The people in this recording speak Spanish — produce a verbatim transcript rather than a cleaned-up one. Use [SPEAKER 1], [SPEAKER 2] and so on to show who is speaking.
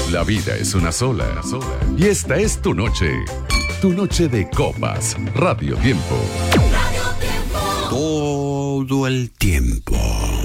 [SPEAKER 1] La vida es una sola, sola. Y esta es tu noche. Tu noche de copas. Radio Tiempo.
[SPEAKER 2] Todo el tiempo.